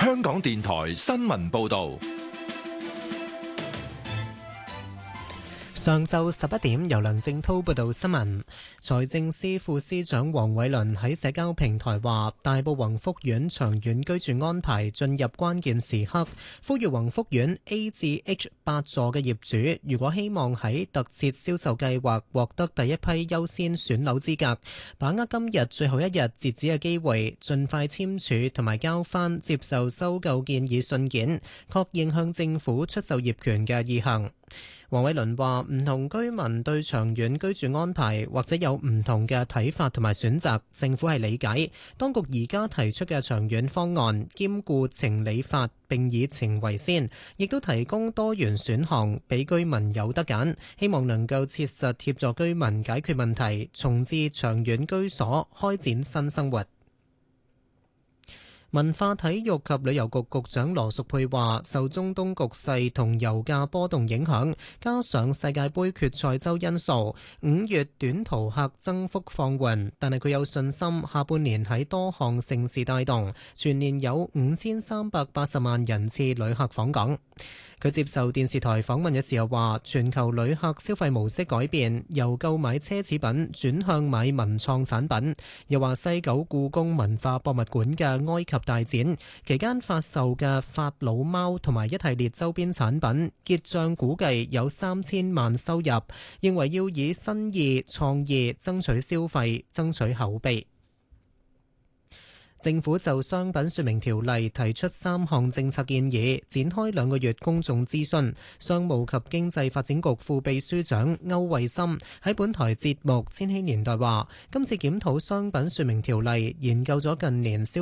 香港電台新聞報道。 上晝11點，由梁正濤報道新聞。財政司副司長黃偉綸喺社交平台話，大埔宏福苑長遠居住安排進入關鍵時刻，呼籲宏福苑 A 至 H 8座嘅業主，如果希望喺特設銷售計劃獲得第一批優先選樓資格，把握今日最後一日截止嘅機會，盡快簽署同埋交翻接受收購建議信件，確認向政府出售業權嘅意向。黃偉綸話：唔同居民對長遠居住安排或者有唔同嘅睇法同埋選擇，政府係理解。當局而家提出嘅長遠方案，兼顧情理法並以情為先，亦都提供多元選項俾居民有得揀，希望能夠切實協助居民解決問題，重置長遠居所，開展新生活。文化體育及旅遊局局長羅淑佩話，受中東局勢同油價波動影響，加上世界盃決賽周因素，5月短途客增幅放緩，但係佢有信心下半年喺多項盛事帶動，全年有5380萬人次旅客訪港。佢接受電視台訪問嘅時候話，全球旅客消費模式改變，由購買奢侈品轉向買文創產品。又話西九故宮文化博物館嘅埃及大展期間發售嘅法老貓同埋一系列周邊產品結帳估計有3000萬收入，認為要以新意創意爭取消費，爭取口碑。政府就商品說明條例提出3項政策建議，展開2個月公眾諮詢。商務及經濟發展局副秘書長歐惠森喺本台節目《千禧年代》話，今次檢討商品說明條例，研究咗近年消